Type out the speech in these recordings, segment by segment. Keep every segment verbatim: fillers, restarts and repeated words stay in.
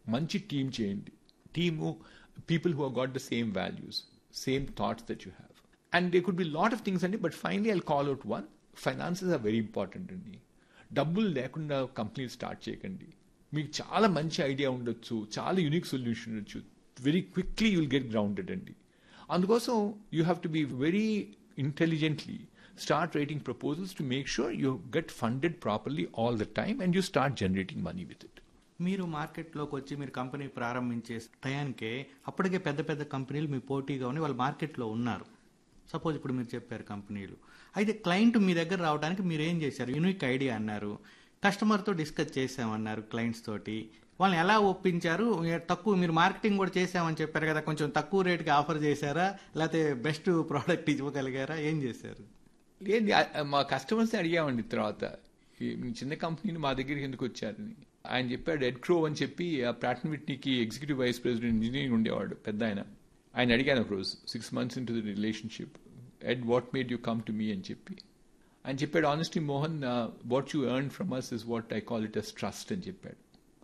మంచి టీమ్ చేయండి. Team people who got the same values, same thoughts that you have. And they could be lot of things అండి. But finally I call out one, finances are very important అండి. డబ్బులు లేకుండా కంపెనీలు start చేయకండి. మీకు చాలా మంచి ఐడియా ఉండొచ్చు, చాలా యూనిక్ సొల్యూషన్ ఉండొచ్చు, very quickly you'll get grounded అండి. అందుకోసం you have to be very intelligently start writing proposals to make sure you get funded properly all the time and you start generating money with it. మీరు మార్కెట్లోకి వచ్చి మీరు company ప్రారంభించే టయానికే అప్పటికే పెద్ద పెద్ద కంపెనీలు మీ పోటీగా ఉన్నాయి, వాళ్ళు మార్కెట్లో ఉన్నారు. సపోజ్ ఇప్పుడు మీరు చెప్పారు కంపెనీలు. అయితే క్లయింట్ మీ దగ్గర రావడానికి మీరు ఏం చేశారు? యూనిక్ ఐడియా అన్నారు, కస్టమర్తో డిస్కస్ చేసామన్నారు, క్లయింట్స్ తోటి వాళ్ళని ఎలా ఒప్పించారు? తక్కువ మీరు మార్కెటింగ్ కూడా చేసామని చెప్పారు కదా, కొంచెం తక్కువ రేట్కి ఆఫర్ చేశారా, లేకపోతే బెస్ట్ ప్రోడక్ట్ ఇవ్వగలిగారా, ఏం చేశారు? లేదు, మా కస్టమర్స్ని అడిగామండి. తర్వాత చిన్న కంపెనీని మా దగ్గరికి ఎందుకు వచ్చారని ఆయన చెప్పాడు. ఎడ్ క్రో అని చెప్పి Pratt and విట్నీకి executive vice president engineering ఉండేవాడు పెద్ద ఆయన. ఆయన అడిగాను ఒక రోజు, six months in to the relationship, ed what made you come to me అని చెప్పి. ఆయన చెప్పాడు, honestly Mohan, what you earn from us is what I call it as trust అని చెప్పాడు.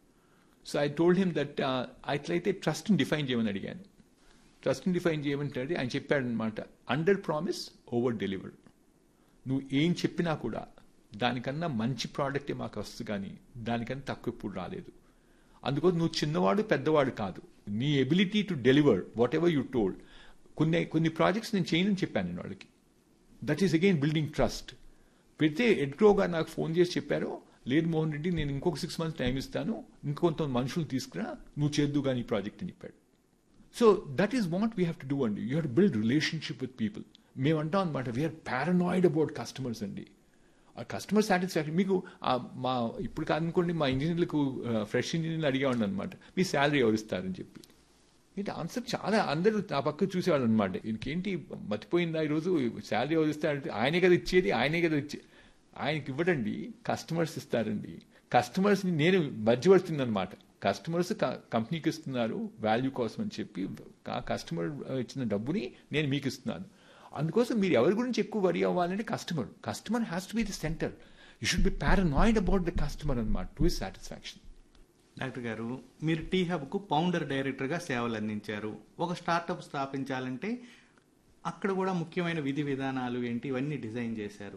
So I told him that అట్లయితే ట్రస్ట్ని define చేయమని అడిగాను. ట్రస్ట్ని define చేయమంటే ఆయన చెప్పాడు అనమాట, అండర్ ప్రామిస్ ఓవర్ డెలివర్. నువ్వు ఏం చెప్పినా కూడా దానికన్నా మంచి ప్రోడక్టే మాకు వస్తుంది, కానీ దానికన్నా తక్కువ ఎప్పుడు రాలేదు. అందుకోసం నువ్వు చిన్నవాడు పెద్దవాడు కాదు, నీ ability to deliver what ever you told. కొన్ని కొన్ని ప్రాజెక్ట్స్ నేను చేయనని చెప్పాను నేను వాళ్ళకి. That is again building trust. పెడితే ఎడ్గ్రో గారు నాకు ఫోన్ చేసి చెప్పారు, లేదు మోహన్ రెడ్డి, నేను ఇంకొక సిక్స్ మంత్స్ టైం ఇస్తాను, ఇంకొంత మనుషులు తీసుకురా, నువ్వు చేద్దు కానీ ఈ ప్రాజెక్ట్ అని చెప్పాడు. So that is what we have to do అండి. You have to build relationship with people. మేము అంటాం అనమాట, వీఆర్ పారనాయిడ్ అబౌట్ కస్టమర్స్ అండి. ఆ కస్టమర్ సాటిస్ఫాక్షన్ మీకు మా ఇప్పుడు కాదనుకోండి, మా ఇంజనీర్లకు ఫ్రెష్ ఇంజనీర్లు అడిగేవాడిని అనమాట, మీ శాలరీ ఎవరు ఇస్తారని చెప్పి. ఏంటి ఆన్సర్ చాలా అందరూ ఆ పక్క చూసేవాళ్ళు అనమాట. ఇంకేంటి మర్చిపోయిందా ఈరోజు శాలరీ ఎవరు ఇస్తారంటే, ఆయనే కదా ఇచ్చేది, ఆయనే కదా ఇచ్చేది. ఆయనకి ఇవ్వడండి, కస్టమర్స్ ఇస్తారండి. కస్టమర్స్ని నేను మధ్యవర్తుంది అనమాట. కస్టమర్స్ కంపెనీకి ఇస్తున్నారు వాల్యూ కోసం అని చెప్పి, ఆ కస్టమర్ ఇచ్చిన డబ్బుని నేను మీకు ఇస్తున్నాను. అందుకోసం మీరు ఎవరి గురించి ఎక్కువ వరి అవ్వాలంటే customer. Customer has to be the centre. You should be paranoid about the customer అనమాట, టు హిస్ సాటిస్ఫాక్షన్. డాక్టర్ గారు, మీరు టీ హబ్కు ఫౌండర్ డైరెక్టర్గా సేవలు అందించారు. ఒక స్టార్టప్ స్థాపించాలంటే అక్కడ కూడా ముఖ్యమైన విధి విధానాలు ఏంటి, ఇవన్నీ డిజైన్ చేశారు.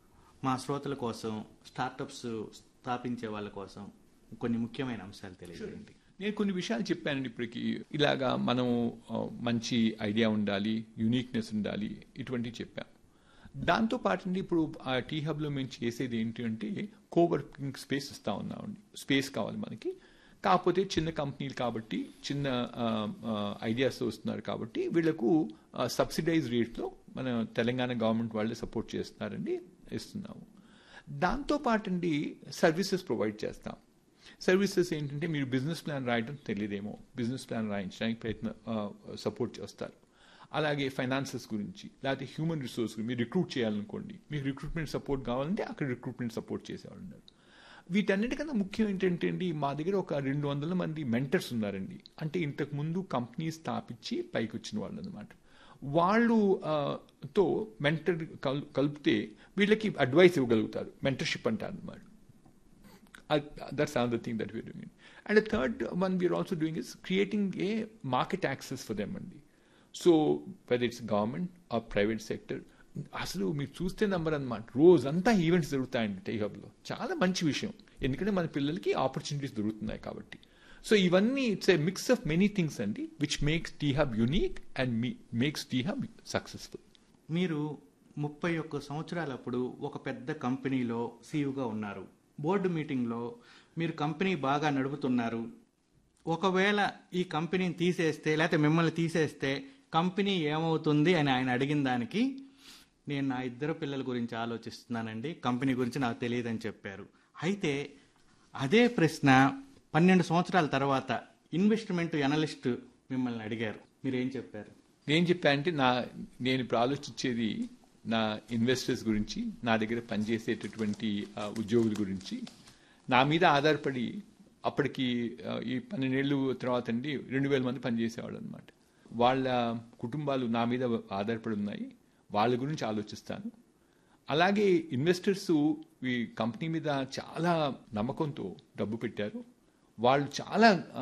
మా శ్రోతల కోసం, స్టార్టప్స్ స్థాపించే వాళ్ళ కోసం కొన్ని ముఖ్యమైన అంశాలు తెలియజేయండి. నేను కొన్ని విషయాలు చెప్పానండి ఇప్పటికి. ఇలాగా మనం మంచి ఐడియా ఉండాలి, యూనిక్నెస్ ఉండాలి, ఇటువంటివి చెప్పాం. దాంతోపాటు అండి ఇప్పుడు ఆ టీ హబ్లో మేము చేసేది ఏంటి అంటే కోవర్కింగ్ స్పేస్ ఇస్తా ఉన్నామండి. స్పేస్ కావాలి మనకి, కాకపోతే చిన్న కంపెనీలు కాబట్టి, చిన్న ఐడియాస్ వస్తున్నారు కాబట్టి వీళ్లకు సబ్సిడైజ్ రేట్లో మన తెలంగాణ గవర్నమెంట్ వాళ్ళే సపోర్ట్ చేస్తున్నారండి, ఇస్తున్నాము. దాంతోపాటు అండి సర్వీసెస్ ప్రొవైడ్ చేస్తాం. సర్వీసెస్ ఏంటంటే, మీరు బిజినెస్ ప్లాన్ రాయడం తెలియదేమో, బిజినెస్ ప్లాన్ రాయించడానికి ప్రయత్న సపోర్ట్ చేస్తారు. అలాగే ఫైనాన్సెస్ గురించి, లేకపోతే హ్యూమన్ రిసోర్స్ గురించి, మీరు రిక్రూట్ చేయాలనుకోండి, మీకు రిక్రూట్మెంట్ సపోర్ట్ కావాలంటే అక్కడ రిక్రూట్మెంట్ సపోర్ట్ చేసేవాళ్ళు ఉన్నారు. వీటన్నిటికన్నా ముఖ్యం ఏంటంటే అండి, మా దగ్గర ఒక రెండు వందల మంది మెంటర్స్ ఉన్నారండి. అంటే ఇంతకు ముందు కంపెనీ స్థాపించి పైకి వచ్చిన వాళ్ళు అనమాట. వాళ్ళు తో మెంటర్ కలిపితే వీళ్ళకి అడ్వైస్ ఇవ్వగలుగుతారు, మెంటర్షిప్ అంటారు అనమాట. Uh, that's another thing that we're doing. And the third one we're also doing is creating a market access for them only. So whether it's government or private sector, అసలు మీరు చూస్తే number అనమాట, రోజంతా events జరుగుతాయండి tea హబ్లో. చాలా మంచి విషయం, ఎందుకంటే మన పిల్లలకి ఆపర్చునిటీస్ దొరుకుతున్నాయి కాబట్టి. సో ఇవన్నీ it's a mix of many things అండి which makes tea hub unique and makes tea hub successful. మీరు ముప్పై ఒక్క సంవత్సరాలప్పుడు ఒక పెద్ద కంపెనీలో సీఈఓగా ఉన్నారు. బోర్డు మీటింగ్లో మీరు కంపెనీ బాగా నడుపుతున్నారు. ఒకవేళ ఈ కంపెనీని తీసేస్తే, లేకపోతే మిమ్మల్ని తీసేస్తే కంపెనీ ఏమవుతుంది అని ఆయన అడిగిన దానికి, నేను నా ఇద్దరు పిల్లల గురించి ఆలోచిస్తున్నానండి, కంపెనీ గురించి నాకు తెలియదని చెప్పారు. అయితే అదే ప్రశ్న పన్నెండు సంవత్సరాల తర్వాత ఇన్వెస్ట్మెంట్ ఎనలిస్ట్ మిమ్మల్ని అడిగారు, మీరేం చెప్పారు? నేను చెప్పానంటే, నా నేను ఇప్పుడు ఆలోచించేది నా ఇన్వెస్టర్స్ గురించి, నా దగ్గర పనిచేసేటటువంటి ఉద్యోగుల గురించి. నా మీద ఆధారపడి అప్పటికి ఈ పన్నెండేళ్ళు తర్వాత అండి రెండు వేల మంది పనిచేసేవాళ్ళు అనమాట. వాళ్ళ కుటుంబాలు నా మీద ఆధారపడి ఉన్నాయి, వాళ్ళ గురించి ఆలోచిస్తాను. అలాగే ఇన్వెస్టర్స్ ఈ కంపెనీ మీద చాలా నమ్మకంతో డబ్బు పెట్టారు. వాళ్ళు చాలా